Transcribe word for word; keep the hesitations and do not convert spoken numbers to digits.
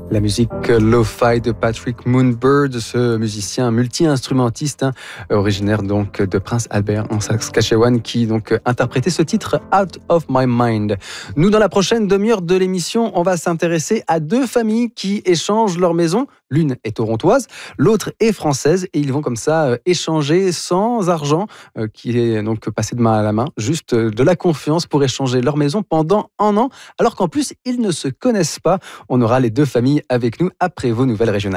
La musique lo-fi de Patrick Moonbird, ce musicien multi-instrumentiste, hein, originaire donc de Prince Albert en Saskatchewan, qui donc interprétait ce titre Out of My Mind. Nous, dans la prochaine demi-heure de l'émission, on va s'intéresser à deux familles qui échangent leur maison. L'une est torontoise, l'autre est française, et ils vont comme ça euh, échanger sans argent, euh, qui est donc passé de main à la main, juste euh, de la confiance pour échanger leur maison pendant un an, alors qu'en plus ils ne se connaissent pas. On aura les deux familles avec nous après vos nouvelles régionales.